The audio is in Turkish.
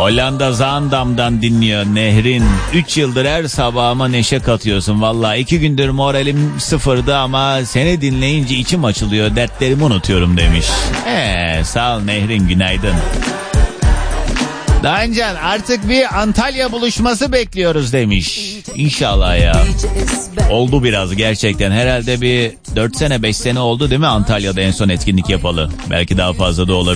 Hollanda Zaandam'dan dinliyor Nehrin. 3 yıldır her sabahıma neşe katıyorsun. Vallahi 2 gündür moralim sıfırdı ama seni dinleyince içim açılıyor. Dertlerimi unutuyorum demiş. Sağ ol Nehrin, günaydın. Dahancan, artık bir Antalya buluşması bekliyoruz demiş. İnşallah ya. Oldu biraz gerçekten. Herhalde bir 4 sene 5 sene oldu değil mi Antalya'da en son etkinlik yapalı? Belki daha fazla da olabilir.